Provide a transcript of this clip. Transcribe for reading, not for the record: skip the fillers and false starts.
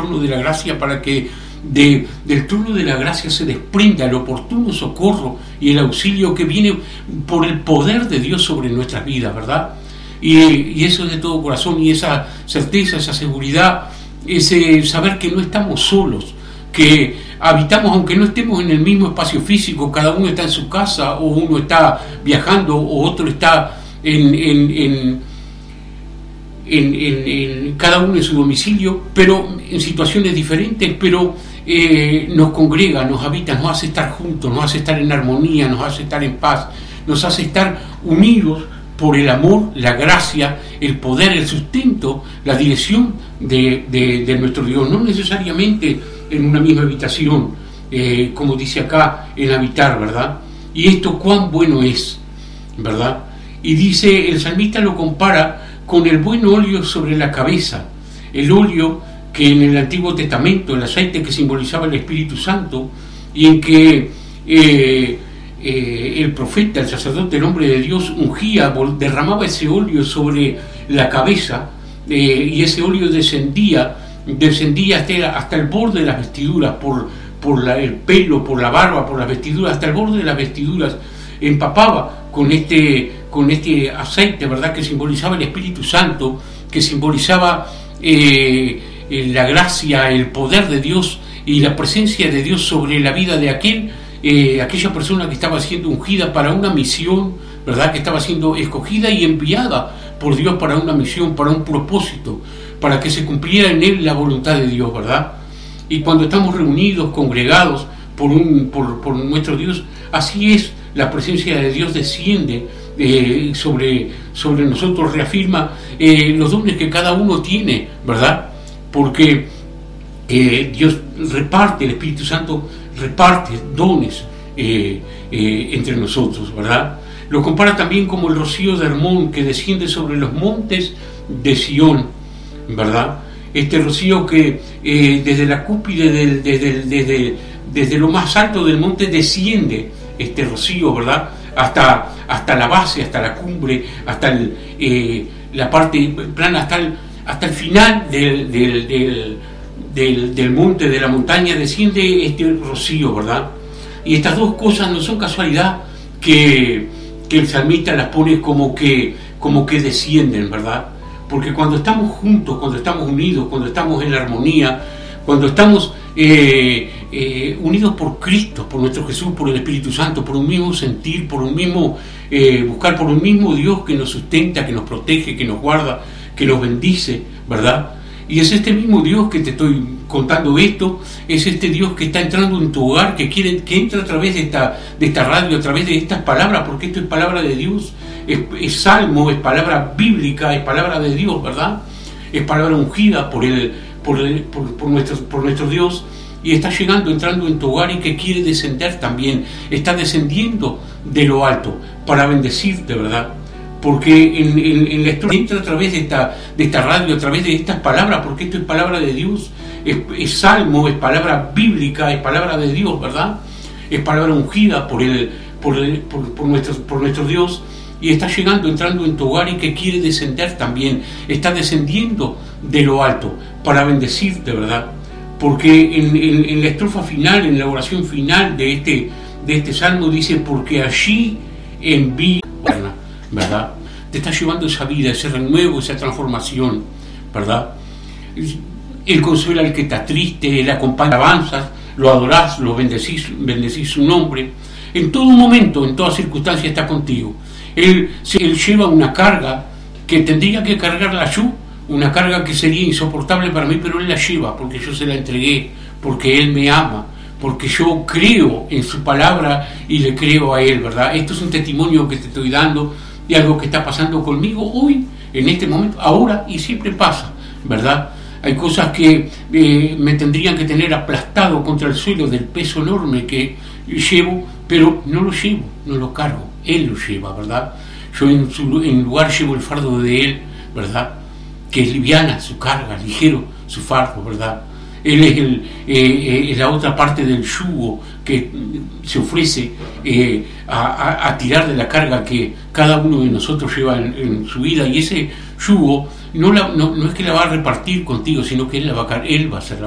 trono de la gracia para que del trono de la gracia se desprenda el oportuno socorro y el auxilio que viene por el poder de Dios sobre nuestras vidas, ¿verdad? Y eso es de todo corazón, y esa certeza, esa seguridad, ese saber que no estamos solos, que habitamos, aunque no estemos en el mismo espacio físico, cada uno está en su casa, o uno está viajando, o otro está en cada uno en su domicilio, pero en situaciones diferentes, pero nos congrega, nos habita, nos hace estar juntos, nos hace estar en armonía, nos hace estar en paz, nos hace estar unidos por el amor, la gracia, el poder, el sustento, la dirección de nuestro Dios, no necesariamente en una misma habitación, como dice acá, en habitar, ¿verdad? Y esto cuán bueno es, ¿verdad? Y dice, el salmista lo compara con el buen óleo sobre la cabeza, el óleo que en el Antiguo Testamento, el aceite que simbolizaba el Espíritu Santo, y en que el profeta, el sacerdote, el hombre de Dios, ungía, derramaba ese óleo sobre la cabeza, y ese óleo descendía hasta el borde de las vestiduras, por el pelo, por la barba, por las vestiduras, hasta el borde de las vestiduras, empapaba con este aceite, ¿verdad?, que simbolizaba el Espíritu Santo, que simbolizaba la gracia, el poder de Dios y la presencia de Dios sobre la vida de aquella persona que estaba siendo ungida para una misión, ¿verdad?, que estaba siendo escogida y enviada por Dios para una misión, para un propósito, para que se cumpliera en él la voluntad de Dios, ¿verdad? Y cuando estamos reunidos, congregados por nuestro Dios, así es, la presencia de Dios desciende sobre nosotros, reafirma los dones que cada uno tiene, ¿verdad? Porque Dios reparte, el Espíritu Santo reparte dones entre nosotros, ¿verdad? Lo compara también como el rocío de Hermón que desciende sobre los montes de Sión, ¿verdad? Este rocío que desde la cúspide, desde lo más alto del monte desciende este rocío, ¿verdad? Hasta la base, hasta la cumbre, hasta la parte plana, hasta el final del monte, de la montaña, desciende este rocío, ¿verdad? Y estas dos cosas no son casualidad que el salmista las pone como que descienden, ¿verdad? Porque cuando estamos juntos, cuando estamos unidos, cuando estamos en la armonía, cuando estamos unidos por Cristo, por nuestro Jesús, por el Espíritu Santo, por un mismo sentir, por un mismo buscar, por un mismo Dios que nos sustenta, que nos protege, que nos guarda, que nos bendice, ¿verdad? Y es este mismo Dios que te estoy contando esto, es este Dios que está entrando en tu hogar, que entra a través de esta radio, a través de estas palabras, porque esto es palabra de Dios, es salmo, es palabra bíblica, es palabra de Dios, ¿verdad? Es palabra ungida por nuestro Dios, y está entrando en tu hogar, y que quiere descender también, está descendiendo de lo alto para bendecirte, ¿verdad? Porque en la estrofa entra a través de esta radio, a través de estas palabras, porque esto es palabra de Dios, es salmo, es palabra bíblica, es palabra de Dios, ¿verdad? Es palabra ungida por nuestro Dios, y está entrando en tu hogar, y que quiere descender también, está descendiendo de lo alto para bendecirte, ¿verdad? Porque en la estrofa final, en la oración final de este salmo, dice, porque allí envía, ¿verdad? Te está llevando esa vida, ese renuevo, esa transformación, ¿verdad? Él consuela al que está triste, Él acompaña, avanzas, lo adorás, lo bendecís su nombre. En todo momento, en toda circunstancia está contigo. Él lleva una carga que tendría que cargarla yo, una carga que sería insoportable para mí, pero Él la lleva porque yo se la entregué, porque Él me ama, porque yo creo en su palabra y le creo a Él, ¿verdad? Esto es un testimonio que te estoy dando de algo que está pasando conmigo hoy, en este momento, ahora, y siempre pasa, ¿verdad? Hay cosas que me tendrían que tener aplastado contra el suelo del peso enorme que llevo, pero no lo llevo, no lo cargo, Él lo lleva, ¿verdad? Yo en lugar llevo el fardo de Él, ¿verdad? Que es liviana su carga, ligero su fardo, ¿verdad? Él es la otra parte del yugo que se ofrece a tirar de la carga que cada uno de nosotros lleva en su vida, y ese yugo no es que la va a repartir contigo, sino que Él va a hacer la